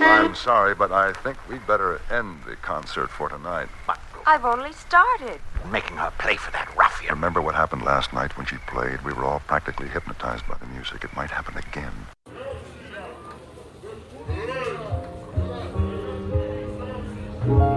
I'm sorry, but I think we'd better end the concert for tonight. I've only started. Making her play for that ruffian. Remember what happened last night when she played? We were all practically hypnotized by the music. It might happen again.